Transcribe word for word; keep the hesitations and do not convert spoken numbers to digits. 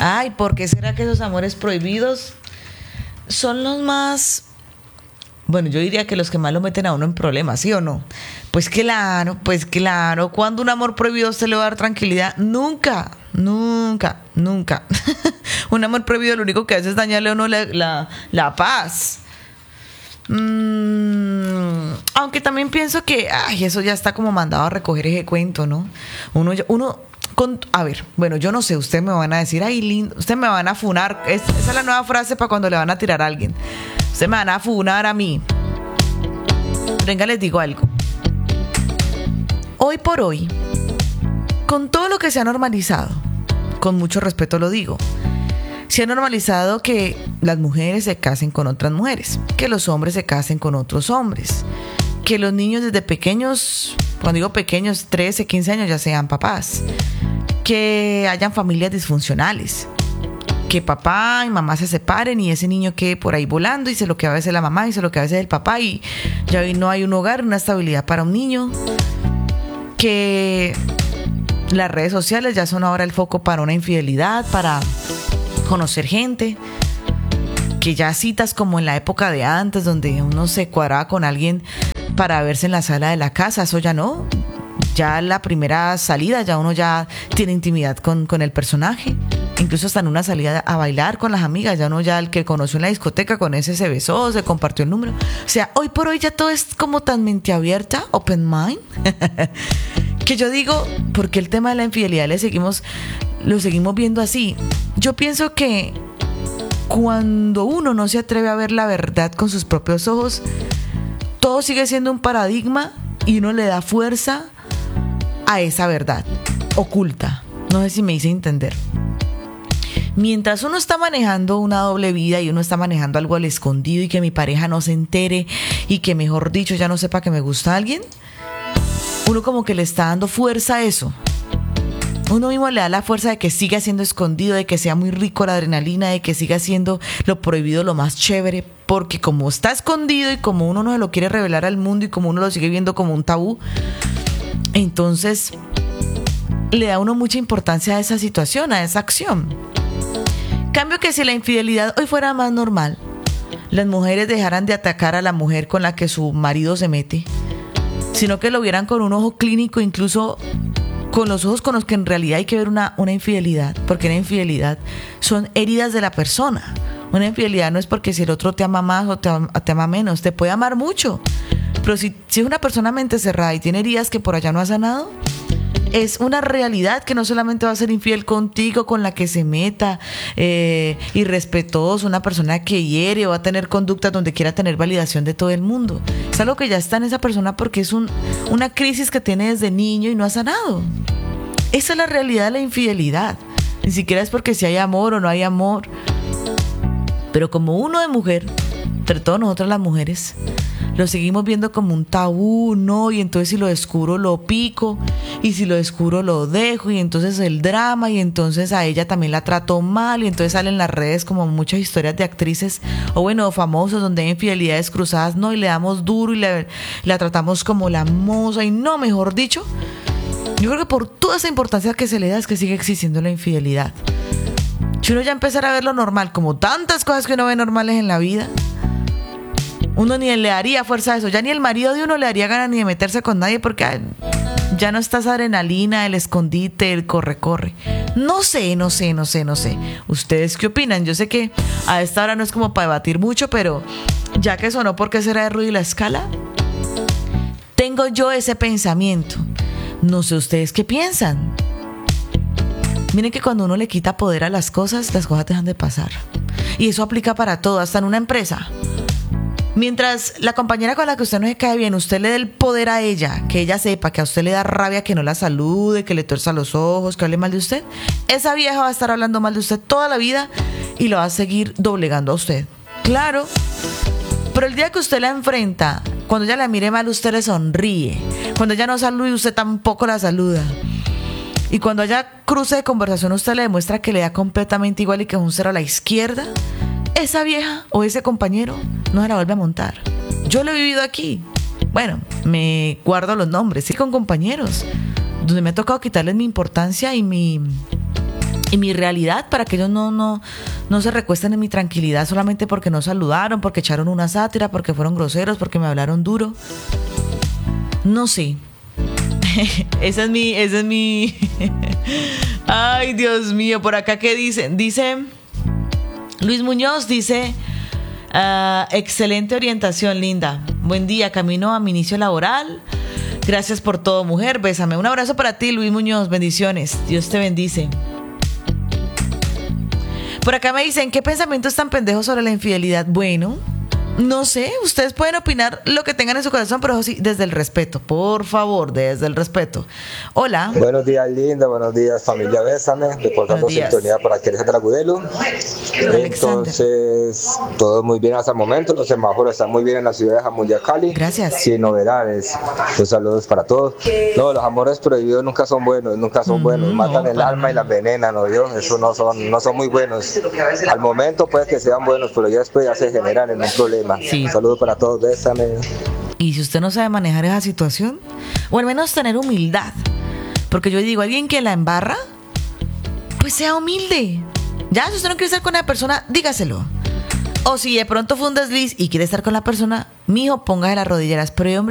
Ay, ¿por qué será que esos amores prohibidos son los más... Bueno, yo diría que los que más lo meten a uno en problemas, ¿sí o no? Pues claro, pues claro. ¿Cuándo un amor prohibido a usted le va a dar tranquilidad? Nunca, nunca, nunca. Un amor prohibido lo único que hace es dañarle a uno la, la, la paz. Mm, aunque también pienso que, ay, eso ya está como mandado a recoger ese cuento, ¿no? Uno, uno con, a ver, bueno, yo no sé, ustedes me van a decir, ay, lindo, ustedes me van a funar. Es, esa es la nueva frase para cuando le van a tirar a alguien. Ustedes me van a funar a mí. Venga, les digo algo. Hoy por hoy, con todo lo que se ha normalizado, con mucho respeto lo digo, se ha normalizado que las mujeres se casen con otras mujeres, que los hombres se casen con otros hombres, que los niños desde pequeños, cuando digo pequeños, trece, quince años, ya sean papás, que hayan familias disfuncionales, que papá y mamá se separen y ese niño quede por ahí volando y se lo queda a veces la mamá y se lo queda a veces el papá y ya no hay un hogar, una estabilidad para un niño, que las redes sociales ya son ahora el foco para una infidelidad, para conocer gente, que ya citas como en la época de antes donde uno se cuadraba con alguien para verse en la sala de la casa, eso ya no, ya la primera salida ya uno ya tiene intimidad con, con el personaje. Incluso hasta en una salida a bailar con las amigas, ya uno ya el que conoció en la discoteca, con ese se besó, se compartió el número. O sea, hoy por hoy ya todo es como tan mente abierta, open mind, que yo digo, porque el tema de la infidelidad le seguimos, lo seguimos viendo así. Yo pienso que cuando uno no se atreve a ver la verdad con sus propios ojos, todo sigue siendo un paradigma y uno le da fuerza a esa verdad oculta. No sé si me hice entender. Mientras uno está manejando una doble vida y uno está manejando algo al escondido y que mi pareja no se entere y que, mejor dicho, ya no sepa que me gusta alguien, uno como que le está dando fuerza a eso. Uno mismo le da la fuerza de que siga siendo escondido, de que sea muy rico la adrenalina, de que siga siendo lo prohibido lo más chévere, porque como está escondido y como uno no se lo quiere revelar al mundo y como uno lo sigue viendo como un tabú, entonces le da a uno mucha importancia a esa situación, a esa acción. Cambio que si la infidelidad hoy fuera más normal, las mujeres dejaran de atacar a la mujer con la que su marido se mete, sino que lo vieran con un ojo clínico, incluso con los ojos con los que en realidad hay que ver una, una infidelidad, porque una infidelidad son heridas de la persona. Una infidelidad no es porque si el otro te ama más o te, te ama menos, te puede amar mucho, pero si, si es una persona mente cerrada y tiene heridas que por allá no ha sanado, es una realidad que no solamente va a ser infiel contigo, con la que se meta, eh, irrespetuoso, una persona que hiere o va a tener conductas donde quiera tener validación de todo el mundo. Es algo que ya está en esa persona porque es un, una crisis que tiene desde niño y no ha sanado. Esa es la realidad de la infidelidad. Ni siquiera es porque si hay amor o no hay amor. Pero como uno de mujer, entre todos nosotros las mujeres, lo seguimos viendo como un tabú, ¿no? Y entonces si lo descubro lo pico, y si lo descubro lo dejo, y entonces el drama, y entonces a ella también la trato mal, y entonces salen en las redes como muchas historias de actrices, o bueno, famosos, donde hay infidelidades cruzadas, ¿no? Y le damos duro y le, la tratamos como la moza, y no, mejor dicho, yo creo que por toda esa importancia que se le da es que sigue existiendo la infidelidad. Si uno ya empezara a ver lo normal, como tantas cosas que uno ve normales en la vida, uno ni le daría fuerza a eso, ya ni el marido de uno le daría ganas ni de meterse con nadie porque ay, ya no está esa adrenalina, el escondite, el corre-corre. No sé, no sé, no sé, no sé. ¿Ustedes qué opinan? Yo sé que a esta hora no es como para debatir mucho, pero ya que sonó ¿Por qué será de Rudy la Escala? Tengo yo ese pensamiento. No sé ustedes qué piensan. Miren que cuando uno le quita poder a las cosas, las cosas dejan de pasar. Y eso aplica para todo, hasta en una empresa. Mientras la compañera con la que usted no se cae bien, usted le dé el poder a ella, que ella sepa que a usted le da rabia que no la salude, que le tuerza los ojos, que hable mal de usted, esa vieja va a estar hablando mal de usted toda la vida y lo va a seguir doblegando a usted. Claro, pero el día que usted la enfrenta, cuando ella la mire mal, usted le sonríe. Cuando ella no salude, usted tampoco la saluda. Y cuando haya cruce de conversación, usted le demuestra que le da completamente igual y que es un cero a la izquierda, esa vieja o ese compañero no se la vuelve a montar. Yo lo he vivido aquí. Bueno, me guardo los nombres, sí, con compañeros, donde me ha tocado quitarles mi importancia y mi y mi realidad para que ellos no, no, no se recuesten en mi tranquilidad solamente porque no saludaron, porque echaron una sátira, porque fueron groseros, porque me hablaron duro. No sé. Esa es mi, esa es mi. Ay, Dios mío, por acá, ¿qué dicen? Dice Luis Muñoz, dice, uh, excelente orientación, linda. Buen día, camino a mi inicio laboral. Gracias por todo, mujer, bésame. Un abrazo para ti, Luis Muñoz, bendiciones. Dios te bendice. Por acá me dicen, ¿qué pensamientos tan pendejos sobre la infidelidad? Bueno, no sé, ustedes pueden opinar lo que tengan en su corazón, pero sí, desde el respeto, por favor, desde el respeto. Hola. Buenos días, linda, buenos días, familia Bésame, reportando sintonía por aquí Alexander Agudelo. Entonces, todo muy bien hasta el momento, los semáforos están muy bien en la ciudad de Jamundí, Cali. Gracias. Sin novedades, los saludos para todos. No, los amores prohibidos nunca son buenos, nunca son mm, buenos, matan no, el alma y la envenenan, ¿no? Dios, eso no son, no son muy buenos. Al momento puede que sean buenos, pero ya después ya se generan en un problema. Sí. Un saludo para todos, bésame. Y si usted no sabe manejar esa situación, o al menos tener humildad, porque yo digo, alguien que la embarra, pues sea humilde. Ya, si usted no quiere estar con la persona, dígaselo. O si de pronto fue un desliz y quiere estar con la persona, mijo, póngase las rodilleras. Pero hombre,